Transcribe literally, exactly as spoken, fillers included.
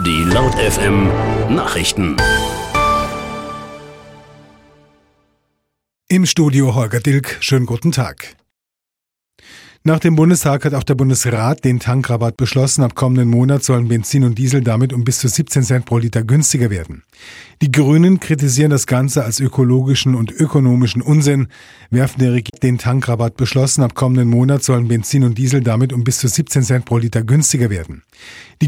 Die Laut F M Nachrichten. Im Studio Holger Dilk, schönen guten Tag. Nach dem Bundestag hat auch der Bundesrat den Tankrabatt beschlossen. Ab kommenden Monat sollen Benzin und Diesel damit um bis zu siebzehn Cent pro Liter günstiger werden. Die Grünen kritisieren das Ganze als ökologischen und ökonomischen Unsinn, werfen der Regierung den Tankrabatt beschlossen. Ab kommenden Monat sollen Benzin und Diesel damit um bis zu siebzehn Cent pro Liter günstiger werden. Die